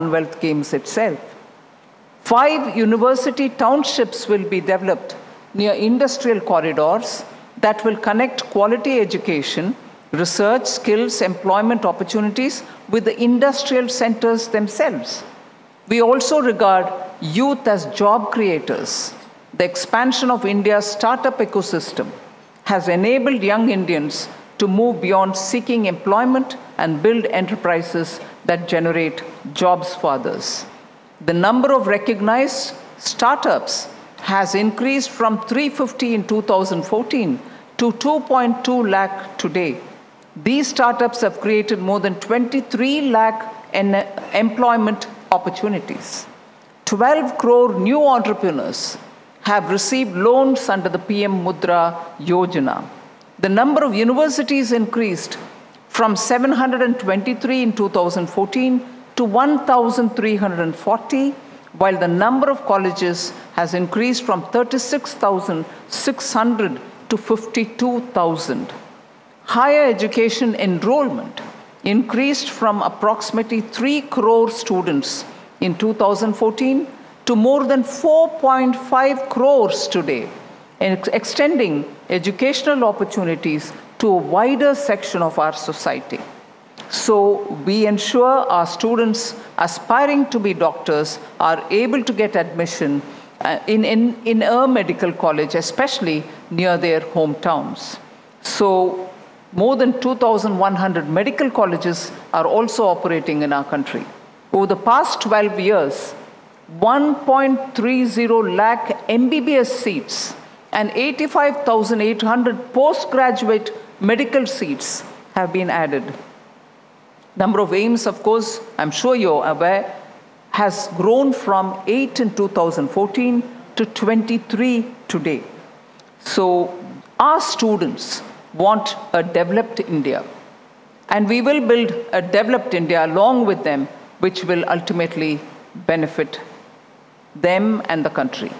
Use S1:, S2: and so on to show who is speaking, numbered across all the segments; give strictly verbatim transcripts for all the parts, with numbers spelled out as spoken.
S1: Commonwealth Games itself. Five university townships will be developed near industrial corridors that will connect quality education, research, skills, employment opportunities with the industrial centers themselves. We also regard youth as job creators. The expansion of India's startup ecosystem has enabled young Indians to move beyond seeking employment and build enterprises that generate jobs for others. The number of recognized startups has increased from three hundred fifty in two thousand fourteen to two point two lakh today. These startups have created more than twenty-three lakh employment opportunities. twelve crore new entrepreneurs have received loans under the P M Mudra Yojana. The number of universities increased from seven hundred twenty-three in two thousand fourteen to one thousand three hundred forty, while the number of colleges has increased from thirty-six thousand six hundred to fifty-two thousand. Higher education enrollment increased from approximately three crore students in two thousand fourteen to more than four point five crores today, and extending educational opportunities to a wider section of our society. So we ensure our students aspiring to be doctors are able to get admission in, in, in a medical college, especially near their hometowns. So more than two thousand one hundred medical colleges are also operating in our country. Over the past twelve years, one point three zero lakh M B B S seats and eighty-five thousand eight hundred postgraduate medical seats have been added. Number of AIIMS, of course, I'm sure you're aware, has grown from eight in two thousand fourteen to twenty-three today. So our students want a developed India, and we will build a developed India along with them, which will ultimately benefit them and the country.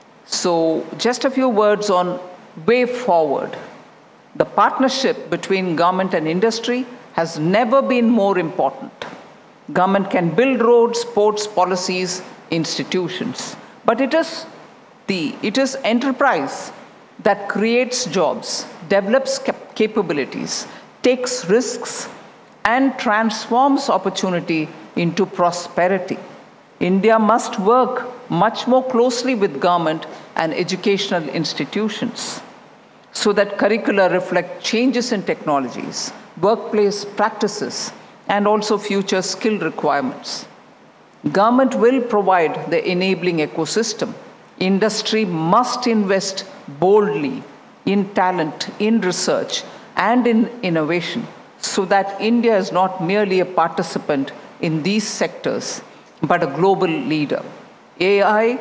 S1: So just a few words on way forward. The partnership between government and industry has never been more important. Government can build roads, ports, policies, institutions, but it is the it is enterprise that creates jobs, develops cap capabilities, takes risks, and transforms opportunity into prosperity. India must work much more closely with government and educational institutions so that curricula reflect changes in technologies, workplace practices, and also future skill requirements. Government will provide the enabling ecosystem. Industry must invest boldly in talent, in research, and in innovation so that India is not merely a participant in these sectors, but a global leader. A I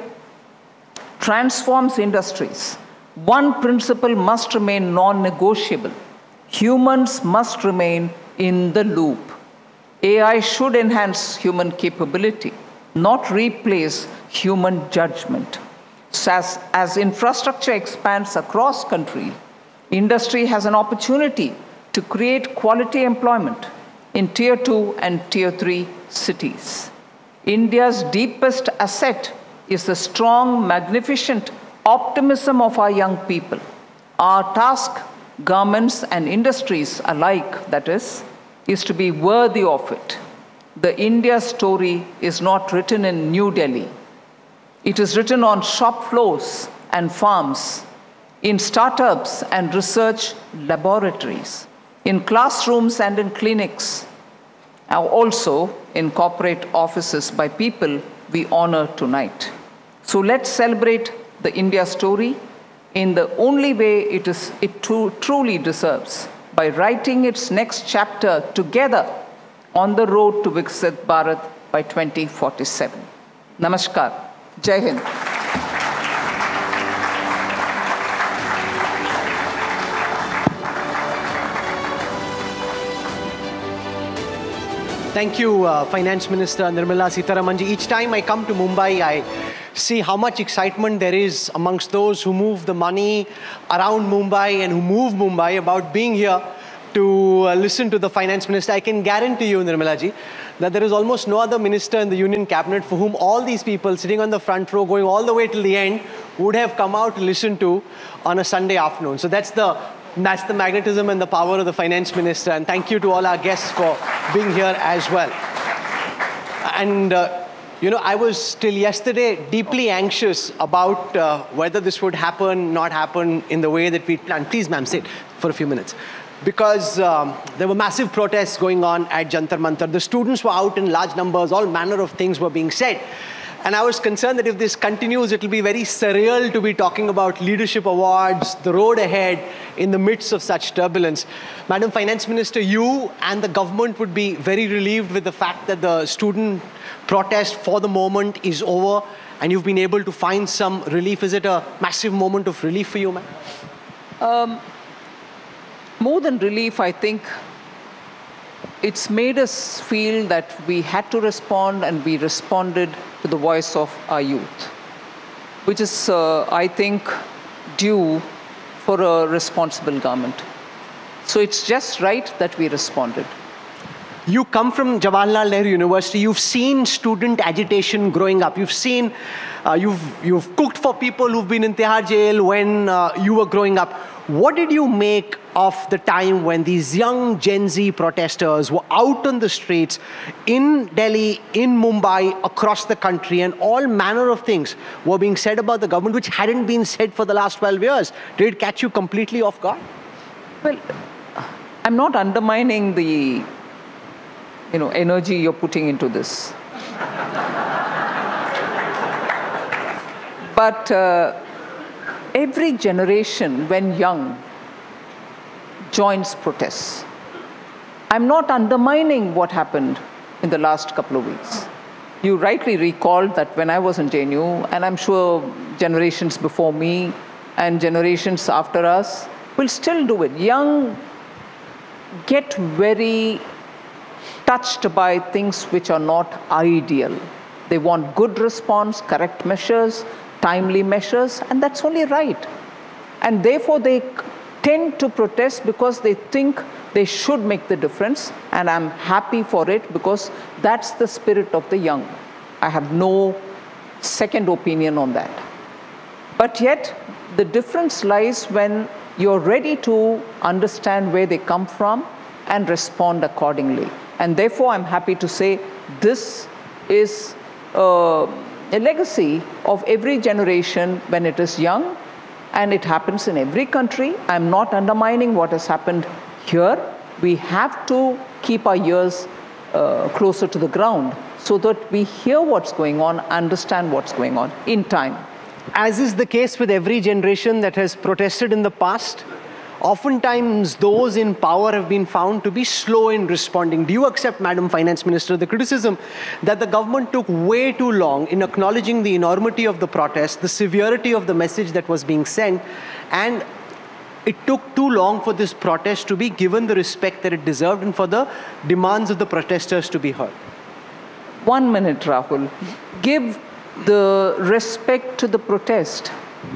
S1: transforms industries. One principle must remain non-negotiable. Humans must remain in the loop. A I should enhance human capability, not replace human judgment. So as, as infrastructure expands across country, industry has an opportunity to create quality employment in tier two and tier three cities. India's deepest asset is the strong, magnificent optimism of our young people. Our task, governments and industries alike, that is, is to be worthy of it. The India story is not written in New Delhi. It is written on shop floors and farms, in startups and research laboratories, in classrooms and in clinics, and also in corporate offices by people we honor tonight. So let's celebrate the India story in the only way it, is, it tru truly deserves, by writing its next chapter together on the road to Viksit Bharat by twenty forty-seven. Namaskar. Jai Hind.
S2: Thank you, uh, Finance Minister Nirmala Sitharaman ji. Each time I come to Mumbai, I see how much excitement there is amongst those who move the money around Mumbai and who move Mumbai about being here to uh, listen to the Finance Minister. I can guarantee you, Nirmala ji, that there is almost no other minister in the Union Cabinet for whom all these people sitting on the front row, going all the way till the end, would have come out to listen to on a Sunday afternoon. So that's the, that's the magnetism and the power of the finance minister. And thank you to all our guests for being here as well. And, uh, you know, I was till yesterday deeply anxious about uh, whether this would happen, not happen in the way that we planned. Please, ma'am, sit for a few minutes. Because um, there were massive protests going on at Jantar Mantar. The students were out in large numbers, all manner of things were being said. And I was concerned that if this continues, it will be very surreal to be talking about leadership awards, the road ahead in the midst of such turbulence. Madam Finance Minister, you and the government would be very relieved with the fact that the student protest for the moment is over and you've been able to find some relief. Is it a massive moment of relief for you, ma'am?
S1: Um, more than relief, I think it's made us feel that we had to respond, and we responded to the voice of our youth, which is, uh, I think, due for a responsible government. So it's just right that we responded.
S2: You come from Jawaharlal Nehru University. You've seen student agitation growing up. You've seen, uh, you've, you've cooked for people who've been in Tihar jail when uh, you were growing up. What did you make of the time when these young Gen Z protesters were out on the streets in Delhi, in Mumbai, across the country, and all manner of things were being said about the government which hadn't been said for the last twelve years? Did it catch you completely off guard?
S1: Well, I'm not undermining the you know, energy you're putting into this. But uh, every generation, when young, joins protests. I'm not undermining what happened in the last couple of weeks. You rightly recalled that when I was in J N U, and I'm sure generations before me and generations after us will still do it. Young get very touched by things which are not ideal. They want good response, correct measures, timely measures, and that's only right. And therefore they tend to protest because they think they should make the difference, and I'm happy for it because that's the spirit of the young. I have no second opinion on that. But yet, the difference lies when you're ready to understand where they come from and respond accordingly. And therefore, I'm happy to say this is uh, a legacy of every generation when it is young, and it happens in every country. I'm not undermining what has happened here. We have to keep our ears uh, closer to the ground so that we hear what's going on, understand what's going on in time.
S2: As is the case with every generation that has protested in the past, oftentimes those in power have been found to be slow in responding. Do you accept, Madam Finance Minister, the criticism that the government took way too long in acknowledging the enormity of the protest, the severity of the message that was being sent, and it took too long for this protest to be given the respect that it deserved and for the demands of the protesters to be heard?
S1: One minute, Rahul. Give the respect to the protest.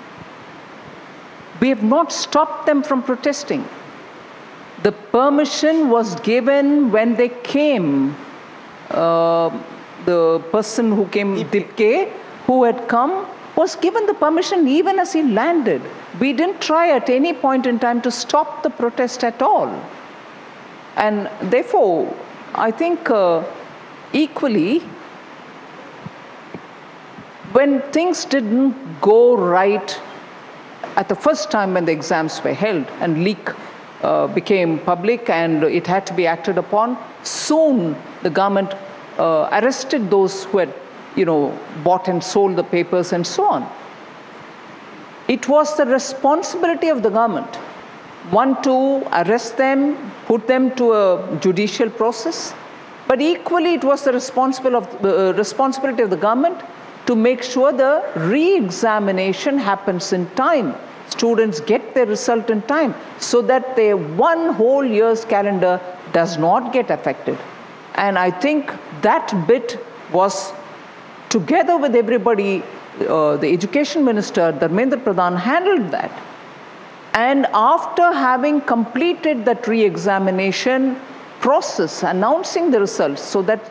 S1: We have not stopped them from protesting. The permission was given when they came. Uh, the person who came, Dipke, who had come, was given the permission even as he landed. We didn't try at any point in time to stop the protest at all. And therefore, I think uh, equally, when things didn't go right at the first time when the exams were held and leak uh, became public and it had to be acted upon, soon the government uh, arrested those who had, you know, bought and sold the papers and so on. It was the responsibility of the government, one, to arrest them, put them to a judicial process, but equally it was the responsible of, uh, responsibility of the government to make sure the re-examination happens in time. Students get their result in time so that their one whole year's calendar does not get affected. And I think that bit was, together with everybody, uh, the Education Minister, Dharmendra Pradhan, handled that. And after having completed that re-examination process, announcing the results so that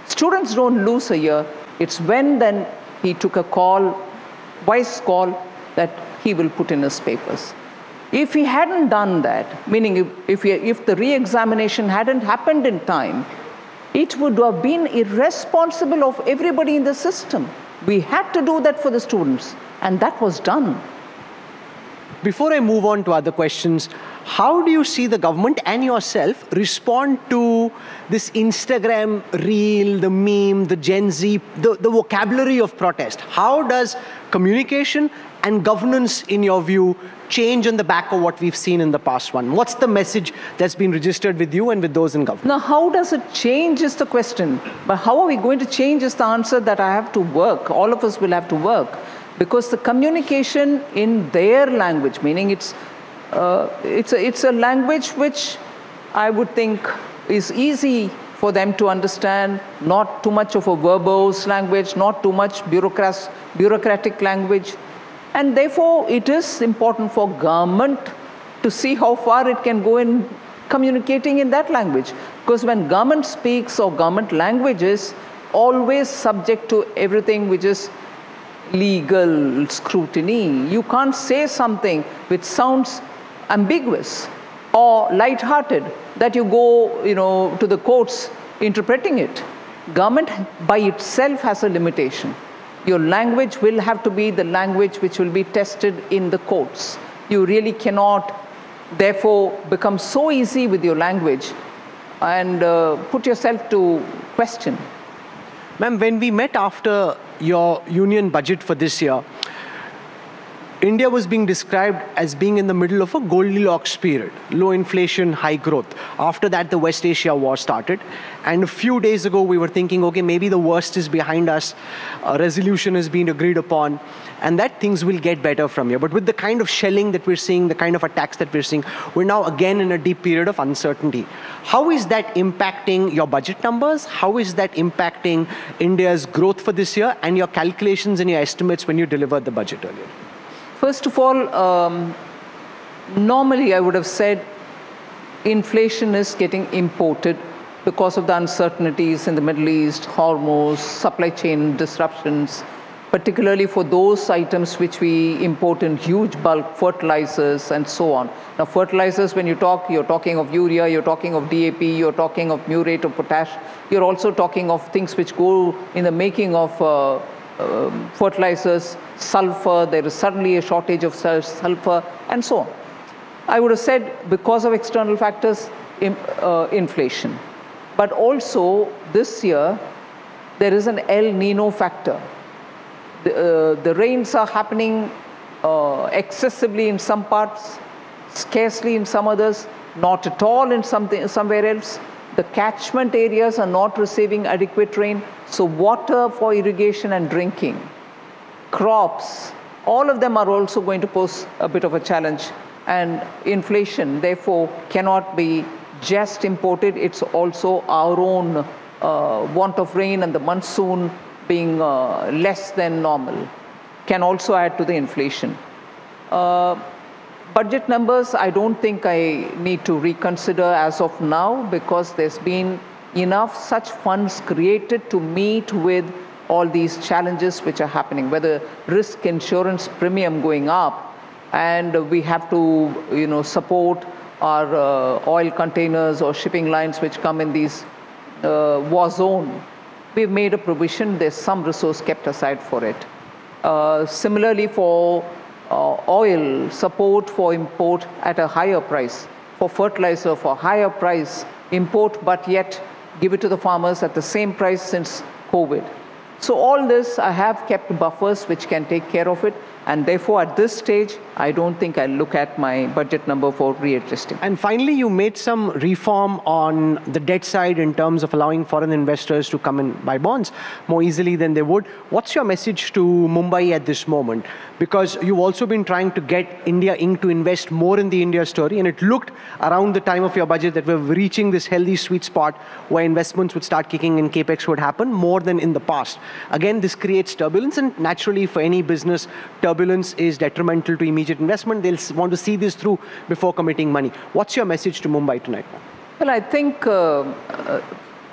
S1: Students don't lose a year. It's when then he took a call, wise call, that he will put in his papers. If he hadn't done that, meaning if, if, he, if the re-examination hadn't happened in time, it would have been irresponsible of everybody in the system. We had to do that for the students, and that was done.
S2: Before I move on to other questions, how do you see the government and yourself respond to this Instagram reel, the meme, the Gen Z, the, the vocabulary of protest? How does communication and governance, in your view, change on the back of what we've seen in the past one? What's the message that's been registered with you and with those in government?
S1: Now, how does it change is the question. But how are we going to change is the answer that I have to work. All of us will have to work. Because the communication in their language, meaning it's, uh, it's, a, it's a language which I would think is easy for them to understand, not too much of a verbose language, not too much bureaucrat bureaucratic language. And therefore, it is important for government to see how far it can go in communicating in that language. Because when government speaks or government language is always subject to everything which is legal scrutiny. You can't say something which sounds ambiguous or light-hearted that you go, you know, to the courts interpreting it. Government by itself has a limitation. Your language will have to be the language which will be tested in the courts. You really cannot, therefore, become so easy with your language and uh, put yourself to question.
S2: Ma'am, when we met after your union budget for this year, India was being described as being in the middle of a Goldilocks period, low inflation, high growth. After that, the West Asia war started. And a few days ago, we were thinking, okay, maybe the worst is behind us. A resolution has been agreed upon, and that things will get better from here. But with the kind of shelling that we're seeing, the kind of attacks that we're seeing, we're now again in a deep period of uncertainty. How is that impacting your budget numbers? How is that impacting India's growth for this year and your calculations and your estimates when you delivered the budget earlier?
S1: First of all, um, normally I would have said inflation is getting imported because of the uncertainties in the Middle East, Hormuz, supply chain disruptions, particularly for those items which we import in huge bulk, fertilizers and so on. Now, fertilizers, when you talk, you're talking of urea, you're talking of D A P, you're talking of muriate of potash, you're also talking of things which go in the making of uh, Uh, fertilizers, sulfur, there is suddenly a shortage of sulfur, and so on. I would have said because of external factors, in, uh, inflation. But also this year, there is an El Nino factor. The, uh, the rains are happening uh, excessively in some parts, scarcely in some others, not at all in something, somewhere else. The catchment areas are not receiving adequate rain, so water for irrigation and drinking, crops, all of them are also going to pose a bit of a challenge. And inflation, therefore, cannot be just imported. It's also our own uh, want of rain and the monsoon being uh, less than normal can also add to the inflation. Uh, Budget numbers, I don't think I need to reconsider as of now because there's been enough such funds created to meet with all these challenges which are happening, whether risk insurance premium going up, and we have to, you know, support our uh, oil containers or shipping lines which come in these uh, war zone. We've made a provision, there's some resource kept aside for it. Uh, similarly for Uh, oil, support for import at a higher price, for fertilizer for higher price, import but yet give it to the farmers at the same price since COVID. So all this, I have kept buffers which can take care of it, and therefore at this stage, I don't think I'll look at my budget number for readjusting.
S2: And finally, you made some reform on the debt side in terms of allowing foreign investors to come and buy bonds more easily than they would. What's your message to Mumbai at this moment? Because you've also been trying to get India Incorporated to invest more in the India story, and it looked around the time of your budget that we're reaching this healthy sweet spot where investments would start kicking and capex would happen more than in the past. Again, this creates turbulence, and naturally for any business, turbulence is detrimental to immediate investment. They'll want to see this through before committing money. What's your message to Mumbai tonight?
S1: Well, I think uh, uh,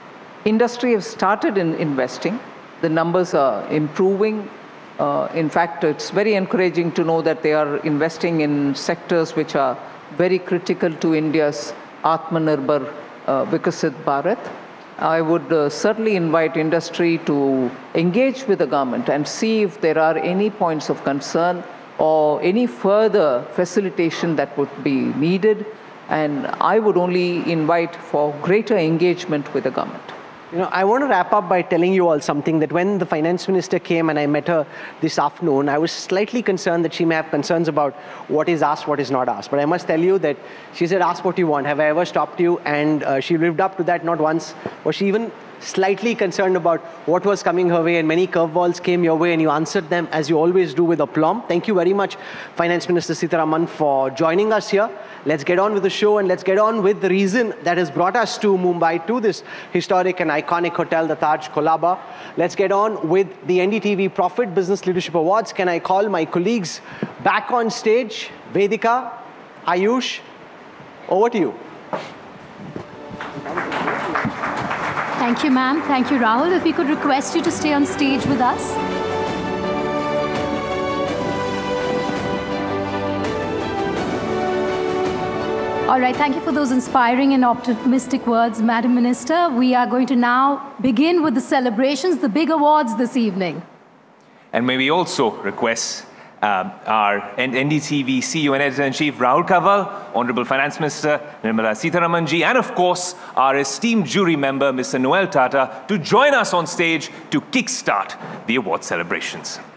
S1: Industry has started in investing. The numbers are improving. Uh, in fact, it's very encouraging to know that they are investing in sectors which are very critical to India's Atmanirbhar uh, Vikasit Bharat. I would uh, certainly invite industry to engage with the government and see if there are any points of concern or any further facilitation that would be needed. And I would only invite for greater engagement with the government.
S2: You know, I want to wrap up by telling you all something that when the finance minister came and I met her this afternoon, I was slightly concerned that she may have concerns about what is asked, what is not asked. But I must tell you that she said, ask what you want. Have I ever stopped you? And uh, she lived up to that not once. Was she even slightly concerned about what was coming her way, and many curveballs came your way and you answered them as you always do with aplomb. Thank you very much, Finance Minister Sitharaman, for joining us here. Let's get on with the show and let's get on with the reason that has brought us to Mumbai, to this historic and iconic hotel, the Taj Colaba. Let's get on with the N D T V Profit Business Leadership Awards. Can I call my colleagues back on stage? Vedika, Ayush, over to you.
S3: Thank you, ma'am. Thank you, Rahul. If we could request you to stay on stage with us. All right, thank you for those inspiring and optimistic words, Madam Minister. We are going to now begin with the celebrations, the big awards this evening.
S4: And may we also request uh, our N D T V C E O and Editor-in-Chief Rahul Kanwal, Honorable Finance Minister Nirmala Sitharaman ji, and of course, our esteemed jury member, Mister Noel Tata, to join us on stage to kickstart the award celebrations.